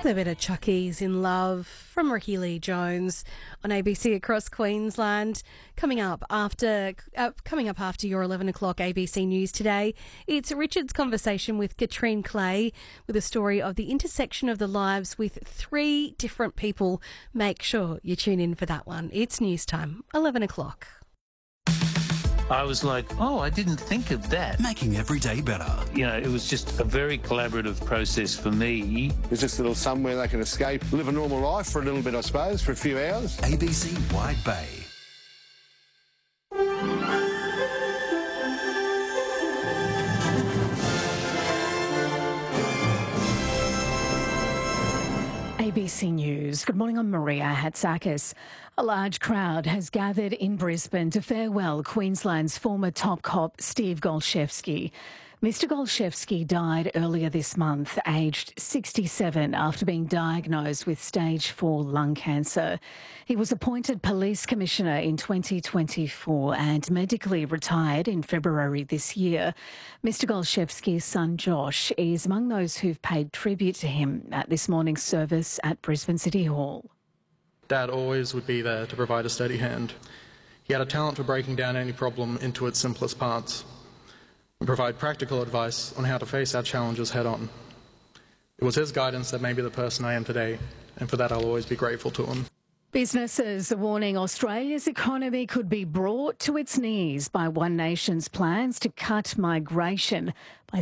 The bit of Chucky's in Love from Ricky Lee Jones on ABC across Queensland. Coming up after your 11 o'clock ABC News today, it's Richard's conversation with Katrine Clay with a story of the intersection of the lives with three different people. Make sure you tune in for that one. It's news time, 11 o'clock. I was like, oh, I didn't think of that. Making every day better. You know, it was just a very collaborative process for me. There's just a little somewhere they can escape, live a normal life for a little bit, I suppose, for a few hours. ABC Wide Bay. ABC News. Good morning, I'm Maria Hatzakis. A large crowd has gathered in Brisbane to farewell Queensland's former top cop Steve Golchevsky. Mr Golchevsky died earlier this month, aged 67, after being diagnosed with stage 4 lung cancer. He was appointed police commissioner in 2024 and medically retired in February this year. Mr Golchevsky's son Josh is among those who've paid tribute to him at this morning's service at Brisbane City Hall. Dad always would be there to provide a steady hand. He had a talent for breaking down any problem into its simplest parts and provide practical advice on how to face our challenges head-on. It was his guidance that made me the person I am today, and for that I'll always be grateful to him. Businesses are warning Australia's economy could be brought to its knees by One Nation's plans to cut migration by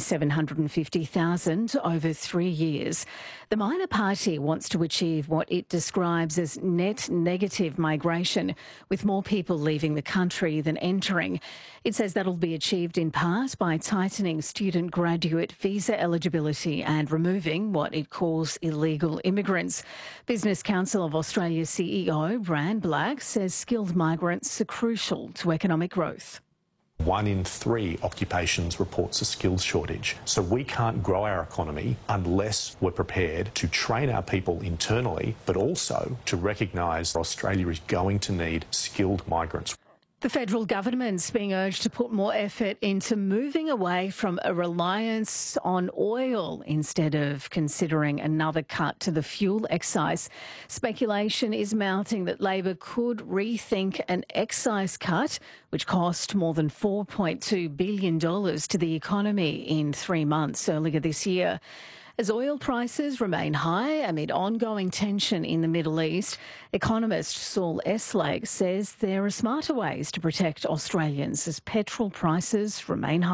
750,000 over 3 years. The minor party wants to achieve what it describes as net negative migration, with more people leaving the country than entering. It says that'll be achieved in part by tightening student graduate visa eligibility and removing what it calls illegal immigrants. Business Council of Australia's CEO, Brand Black, says skilled migrants are crucial to economic growth. 1 in 3 occupations reports a skills shortage. So we can't grow our economy unless we're prepared to train our people internally, but also to recognise Australia is going to need skilled migrants. The federal government's being urged to put more effort into moving away from a reliance on oil instead of considering another cut to the fuel excise. Speculation is mounting that Labor could rethink an excise cut, which cost more than $4.2 billion to the economy in 3 months earlier this year. As oil prices remain high amid ongoing tension in the Middle East, economist Saul Eslake says there are smarter ways to protect Australians as petrol prices remain high.